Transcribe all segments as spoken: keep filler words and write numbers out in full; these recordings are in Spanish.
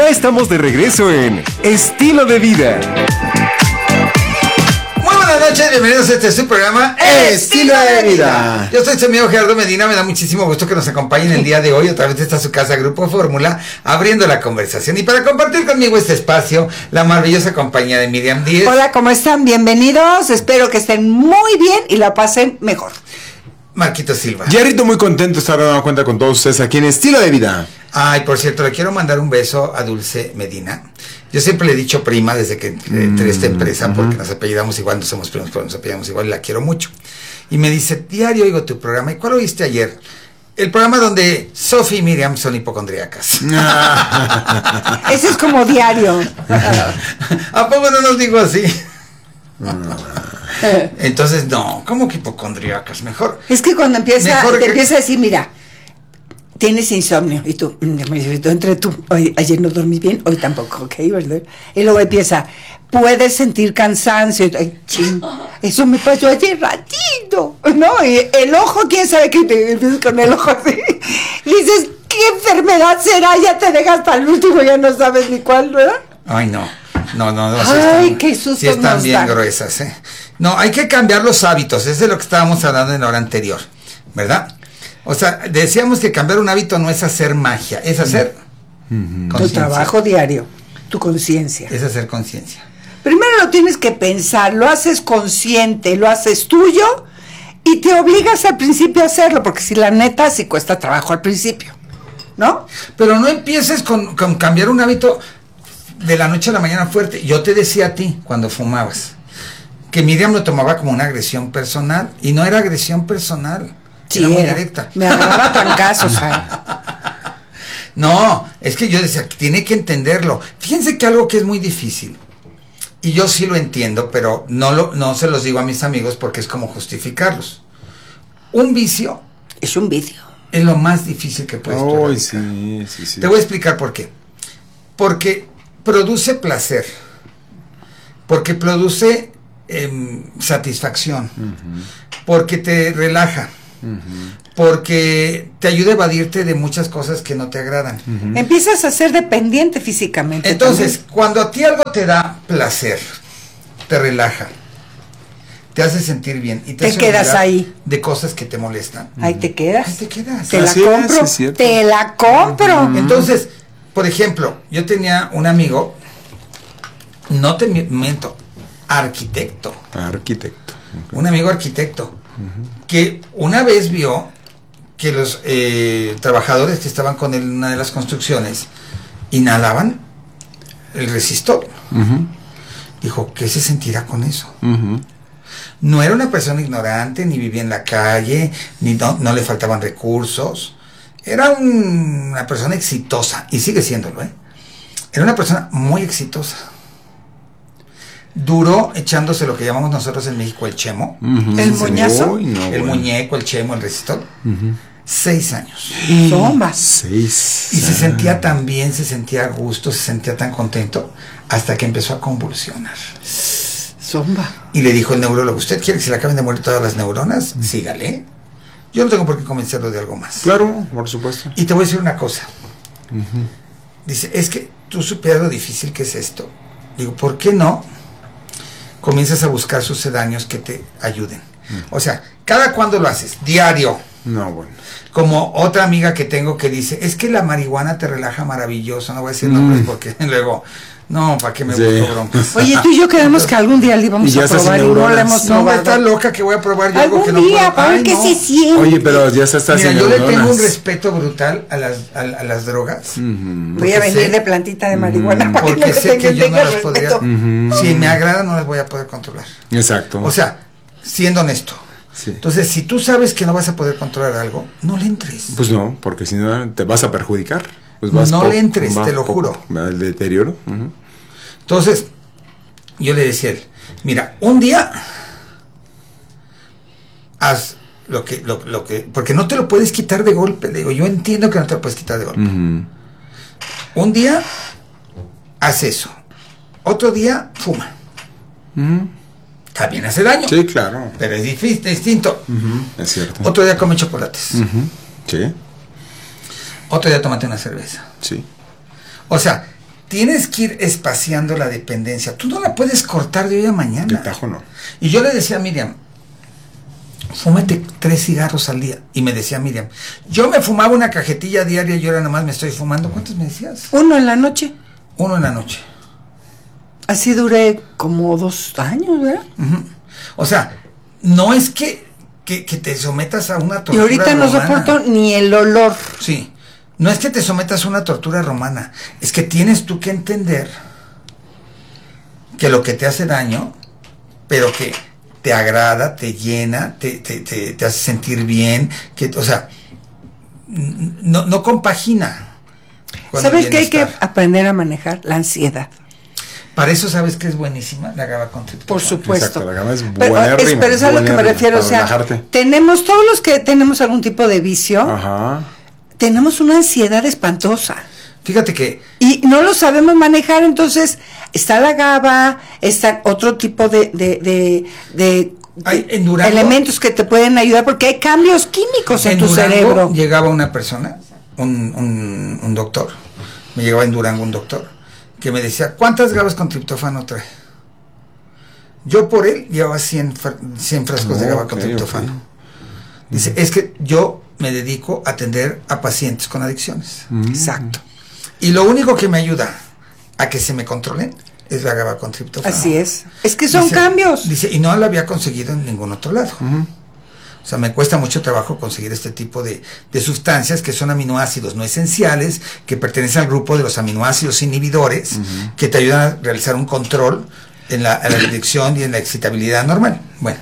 estamos de regreso en Estilo de Vida. Muy buenas noches, bienvenidos a este su programa Estilo de Vida. Yo soy su amigo Gerardo Medina, me da muchísimo gusto que nos acompañen el día de hoy. Otra vez está su casa Grupo Fórmula, abriendo la conversación. Y para compartir conmigo este espacio, la maravillosa compañía de Miriam Díez. Hola, ¿cómo están? Bienvenidos, espero que estén muy bien y la pasen mejor. Marquito Silva. Jerrito, muy contento de estar dando cuenta con todos ustedes aquí en Estilo de Vida. Ay, por cierto, le quiero mandar un beso a Dulce Medina. Yo siempre le he dicho prima desde que entré a esta empresa, mm, porque uh-huh. nos apellidamos igual, no somos primos, pero nos apellidamos igual y la quiero mucho. Y me dice, diario oigo tu programa. ¿Y cuál oíste ayer? El programa donde Sofi y Miriam son hipocondríacas. Ese es como diario. ¿A poco no nos digo así? Entonces, no, ¿cómo que hipocondríacas? Mejor. Es que cuando empieza, te que... empieza a decir, mira, tienes insomnio. Y tú, entre tú, hoy, ayer no dormí bien, hoy tampoco, ¿ok? ¿Verdad? Y luego empieza, puedes sentir cansancio. Ay, ching, eso me pasó ayer ratito, ¿no? Y el ojo, quién sabe qué te empiezas con el ojo así. Dices, ¿qué enfermedad será? Ya te dejas hasta el último, ya no sabes ni cuál, ¿verdad? Ay, no. No, no, no. Ay, si están, qué susto si están nos bien dan. gruesas, ¿eh? No, hay que cambiar los hábitos. Es de lo que estábamos hablando en la hora anterior, ¿verdad? O sea, decíamos que cambiar un hábito no es hacer magia, es hacer mm-hmm. tu trabajo diario, tu conciencia. Es hacer conciencia. Primero lo tienes que pensar, lo haces consciente, lo haces tuyo y te obligas al principio a hacerlo, porque si la neta sí cuesta trabajo al principio, ¿no? Pero no empieces con, con cambiar un hábito de la noche a la mañana fuerte. Yo te decía a ti cuando fumabas que Miriam lo tomaba como una agresión personal y no era agresión personal. Sí, era muy era. directa. Me agarraba trancazos. No, es que yo decía, tiene que entenderlo. Fíjense que algo que es muy difícil, y yo sí lo entiendo, pero no, lo, no se los digo a mis amigos porque es como justificarlos. Un vicio es un vicio. Es lo más difícil que puedes oh, erradicar. Sí, sí, sí. Te voy a explicar por qué. Porque produce placer, porque produce eh, satisfacción, uh-huh. porque te relaja, uh-huh. porque te ayuda a evadirte de muchas cosas que no te agradan. Uh-huh. Empiezas a ser dependiente físicamente. Entonces, también. Cuando a ti algo te da placer, te relaja, te hace sentir bien y te, te hace quedas ahí de cosas que te molestan. Ahí te quedas. Ahí te quedas. Te Así la compro. Es, es te la compro. Uh-huh. Entonces, por ejemplo, yo tenía un amigo, no te miento, arquitecto. Arquitecto. Okay. Un amigo arquitecto, uh-huh. que una vez vio que los eh, trabajadores que estaban con él en una de las construcciones inhalaban el resistor. Uh-huh. Dijo, ¿qué se sentirá con eso? Uh-huh. No era una persona ignorante, ni vivía en la calle, ni no, no le faltaban recursos. Era un, una persona exitosa, y sigue siéndolo, ¿eh? Era una persona muy exitosa. Duró echándose lo que llamamos nosotros en México el chemo. Uh-huh. El moñazo. Uy, no, el bueno. muñeco, el chemo, el resistor. Uh-huh. Seis años. Toma. Seis. Y se sentía tan bien, se sentía a gusto, se sentía tan contento, hasta que empezó a convulsionar. Zomba. Y le dijo el neurólogo, ¿usted quiere que se le acaben de morir todas las neuronas? Uh-huh. Sígale. Yo no tengo por qué convencerlo de algo más. Claro, por supuesto. Y te voy a decir una cosa. Uh-huh. Dice, es que tú supieras lo difícil que es esto. Digo, ¿por qué no comienzas a buscar sucedáneos que te ayuden? Uh-huh. O sea, ¿cada cuándo lo haces? Diario. No, bueno. Como otra amiga que tengo que dice, es que la marihuana te relaja maravilloso. No voy a decir nombres mm. porque luego... No, ¿para qué me sí. busco broncas? Oye, tú y yo quedamos que algún día le íbamos a probar y no le hemos probado. No, está loca que voy a probar yo algún algo que no día, puedo. para ver qué no. se siente. Oye, pero ya se está haciendo. Mira, yo le tengo un respeto brutal a las, a, a las drogas. Uh-huh. Voy a venir sé, de plantita de marihuana uh-huh. para porque que sé que yo no las podría. Uh-huh. Si me agrada, no las voy a poder controlar. Exacto. O sea, siendo honesto. Sí. Entonces, si tú sabes que no vas a poder controlar algo, no le entres. Pues no, porque si no te vas a perjudicar. Pues vas no po- le entres, va te lo po- juro. El deterioro. Uh-huh. Entonces, yo le decía a él, mira, un día haz lo que, lo, lo que, porque no te lo puedes quitar de golpe. Le digo, yo entiendo que no te lo puedes quitar de golpe. Uh-huh. Un día haz eso, otro día fuma. Uh-huh. También hace daño. Sí, claro. Pero es difícil, distinto. Uh-huh. Es cierto. Otro día come chocolates. Uh-huh. Sí. Otro día tómate una cerveza. Sí. O sea, tienes que ir espaciando la dependencia. Tú no la puedes cortar de hoy a mañana. De tajo no. Y yo le decía a Miriam, fúmate tres cigarros al día. Y me decía Miriam, yo me fumaba una cajetilla diaria y ahora nada más me estoy fumando. ¿Cuántos me decías? Uno en la noche. Uno en la noche. Así duré como dos años, ¿verdad? Uh-huh. O sea, no es que, que, que te sometas a una tortura. Y ahorita no romana. soporto ni el olor. Sí. No es que te sometas a una tortura romana. Es que tienes tú que entender que lo que te hace daño, pero que te agrada, te llena, te, te, te, te hace sentir bien, que, o sea, no, no compagina. ¿Sabes qué hay que aprender a manejar? La ansiedad. Para eso, ¿sabes que es buenísima? La GABA con triptófano. Por supuesto. Exacto, la GABA es pero, buenérrima, es, pero es a lo que me refiero, o sea, relajarte. tenemos, todos los que tenemos algún tipo de vicio, Ajá. tenemos una ansiedad espantosa. Fíjate que... Y no lo sabemos manejar, entonces está la GABA, está otro tipo de, de, de, de Hay, en Durango, elementos que te pueden ayudar, porque hay cambios químicos en, en tu Durango cerebro. Llegaba una persona, un, un, un doctor, me llegaba en Durango un doctor, que me decía, ¿cuántas GABAs con triptófano trae? Yo por él llevaba cien, cien frascos oh, de GABA okay, con triptófano. Okay. Dice, es que yo me dedico a atender a pacientes con adicciones. Mm. Exacto. Y lo único que me ayuda a que se me controlen es la GABA con triptófano. Así es. Es que son dice, cambios. Dice, y no lo había conseguido en ningún otro lado. Uh-huh. O sea, me cuesta mucho trabajo conseguir este tipo de, de sustancias que son aminoácidos no esenciales, que pertenecen al grupo de los aminoácidos inhibidores, uh-huh. que te ayudan a realizar un control en la, en la dirección y en la excitabilidad normal. Bueno.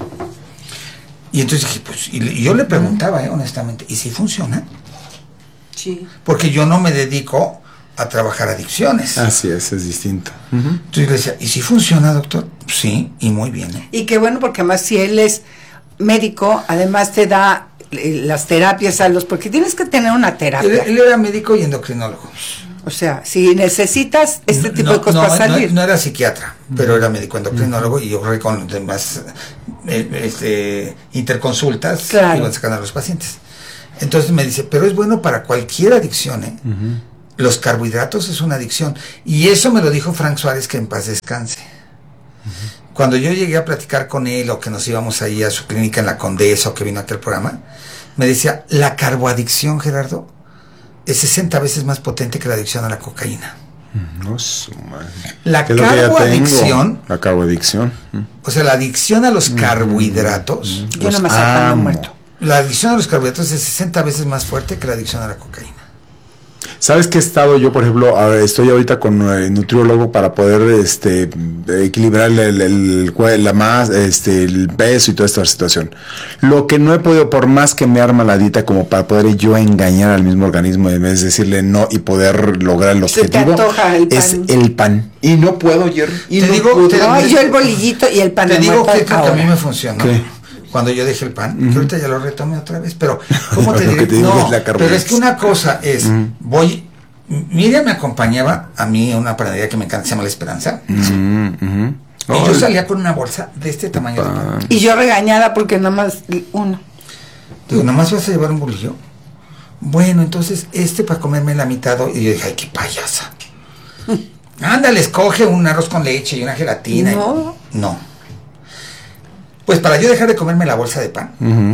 Y entonces dije, pues, y, y yo le preguntaba, eh, honestamente, ¿y si funciona? Sí. Porque yo no me dedico a trabajar adicciones. Así es, es distinto. Uh-huh. Entonces le decía, ¿y si funciona, doctor? Sí, y muy bien. ¿eh? Y qué bueno, porque además si él es médico, además te da eh, las terapias a los, porque tienes que tener una terapia. Él, él era médico y endocrinólogo. O sea, si necesitas este tipo no, de cosas no, para salir. No, no era psiquiatra, pero era médico endocrinólogo, uh-huh. y yo creo que con demás eh, este, interconsultas claro. iban sacando a los pacientes. Entonces me dice, pero es bueno para cualquier adicción, ¿eh? Uh-huh. Los carbohidratos es una adicción. Y eso me lo dijo Frank Suárez, que en paz descanse. Uh-huh. Cuando yo llegué a platicar con él, o que nos íbamos ahí a su clínica en la Condesa, o que vino a aquel programa, me decía, la carboadicción, Gerardo, es sesenta veces más potente que la adicción a la cocaína. No, su madre. La carboadicción. La carboadicción. O sea, la adicción a los carbohidratos. Mm, yo no me saco muerto. La adicción a los carbohidratos es sesenta veces más fuerte que la adicción a la cocaína. ¿Sabes qué he estado yo, por ejemplo, estoy ahorita con el nutriólogo para poder este equilibrar el, el, el, la más, este, el peso y toda esta situación? Lo que no he podido, por más que me arma la dieta como para poder yo engañar al mismo organismo en vez de decirle no y poder lograr el objetivo, el es el pan. Y no puedo, Jerry. Y te no digo, puedo. te, no, yo el bolillito y el pan. Te digo que, que a mí me funcionó. ¿Qué? Cuando yo dejé el pan, uh-huh. que ahorita ya lo retomé otra vez, pero ¿cómo te no, diré? te no, es pero es que una cosa es, uh-huh. voy, Miriam me acompañaba a mí a una panadería que me encanta, se llama La Esperanza, uh-huh. Uh-huh. y oh, yo salía con una bolsa de este tamaño de pan. Y yo regañada porque nada más uno. Digo, ¿nada más vas a llevar un bolillo? Bueno, entonces este para comerme la mitad, y yo dije, ay, qué payasa. Ándale, escoge un arroz con leche y una gelatina. No. Y, no. Pues para yo dejar de comerme la bolsa de pan, uh-huh.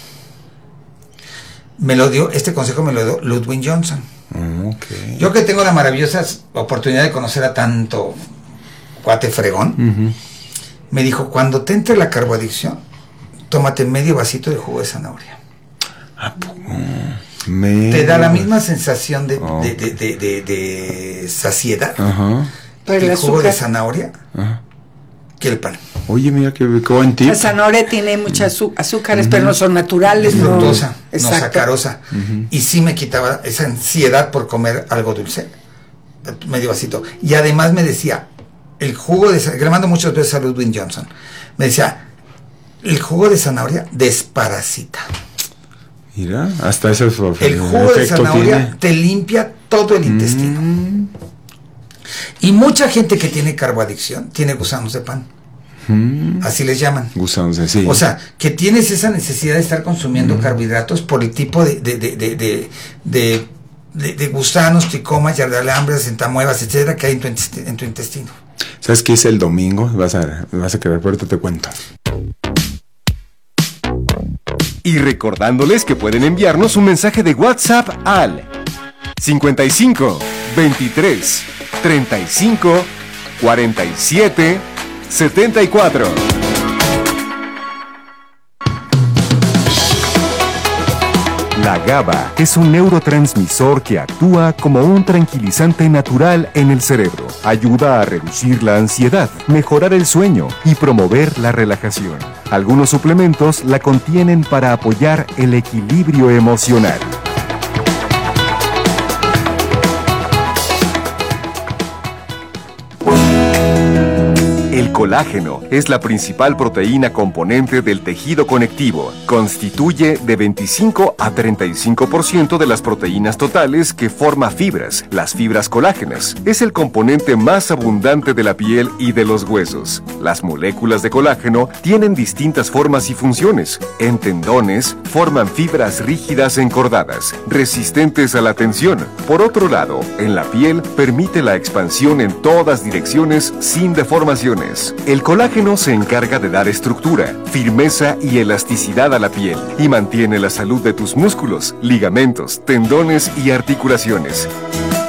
me lo dio, este consejo me lo dio Ludwig Johnson. Uh, okay. Yo que tengo la maravillosa oportunidad de conocer a tanto cuate fregón, uh-huh. me dijo, cuando te entre la carboadicción, tómate medio vasito de jugo de zanahoria. Ah, uh, me... Te da la misma sensación de, oh. de, de, de, de, de saciedad, uh-huh. el, el jugo de zanahoria, uh-huh. que el pan. Oye, mira qué, qué buen tip. La zanahoria tiene muchas azú- azúcares, uh-huh. pero no son naturales. Es fructosa, no, no sacarosa. Uh-huh. Y sí me quitaba esa ansiedad por comer algo dulce, medio vasito. Y además me decía, el jugo de zanahoria, le mando muchas veces a Ludwig Johnson, me decía, el jugo de zanahoria desparasita. Mira, hasta ese el jugo de zanahoria tiene. Te limpia todo el mm. intestino. Y mucha gente que tiene carboadicción tiene gusanos de pan. Mm. Así les llaman. Gusanos de sí. O sea, que tienes esa necesidad de estar consumiendo mm. carbohidratos por el tipo de, de, de, de, de, de de, de gusanos, tricomas, yardalambras, entamuevas, etcétera, que hay en tu, intesti- en tu intestino. ¿Sabes qué es el domingo? Vas a, vas a querer, pero ahorita te cuento. Y recordándoles que pueden enviarnos un mensaje de WhatsApp al cincuenta y cinco, veintitrés, treinta y cinco, cuarenta y siete, setenta y cuatro. La GABA es un neurotransmisor que actúa como un tranquilizante natural en el cerebro. Ayuda a reducir la ansiedad, mejorar el sueño y promover la relajación. Algunos suplementos la contienen para apoyar el equilibrio emocional. El colágeno es la principal proteína componente del tejido conectivo. Constituye de veinticinco a treinta y cinco por ciento de las proteínas totales que forma fibras, las fibras colágenas. Es el componente más abundante de la piel y de los huesos. Las moléculas de colágeno tienen distintas formas y funciones. En tendones, forman fibras rígidas encordadas, resistentes a la tensión. Por otro lado, en la piel permite la expansión en todas direcciones sin deformaciones. El colágeno se encarga de dar estructura, firmeza y elasticidad a la piel y mantiene la salud de tus músculos, ligamentos, tendones y articulaciones.